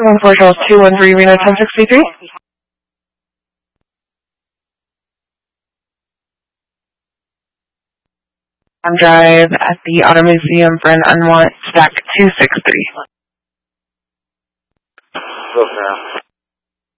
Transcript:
714 Charles 213 Reno 1063. On Drive at the Auto Museum for an unwanted stack 263. Look now.